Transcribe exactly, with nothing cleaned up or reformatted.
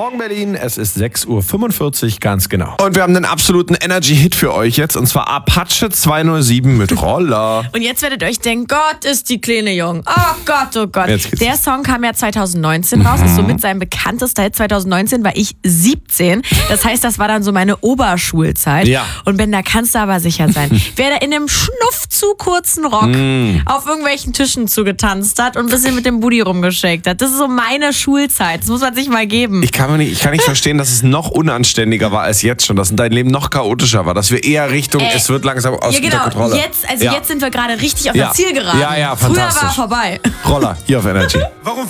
Morgen Berlin, es ist sechs Uhr fünfundvierzig, ganz genau. Und wir haben einen absoluten Energy-Hit für euch jetzt, und zwar Apache zweihundertsieben mit Roller. Und jetzt werdet ihr euch denken, Gott, ist die Kleine jung. Oh Gott, oh Gott. Der Song kam ja zwanzig neunzehn raus, ist somit sein bekanntester Hit. zwanzig neunzehn war ich siebzehn. Das heißt, das war dann so meine Oberschulzeit. Ja. Und Ben, da kannst du aber sicher sein, wer da in einem Schnuff zu kurzen Rock mm. auf irgendwelchen Tischen zugetanzt hat und ein bisschen mit dem Booty rumgeschakt hat. Das ist so meine Schulzeit. Das muss man sich mal geben. Ich kann, mir nicht, ich kann nicht verstehen, dass es noch unanständiger war als jetzt schon, dass dein Leben noch chaotischer war, dass wir eher Richtung, äh, es wird langsam aus ja, genau. der Kontrolle. Jetzt, also ja. jetzt sind wir gerade richtig auf ja. der Zielgeraden. Ja, ja, Früher fantastisch. war vorbei. Roller, hier auf Energy. Warum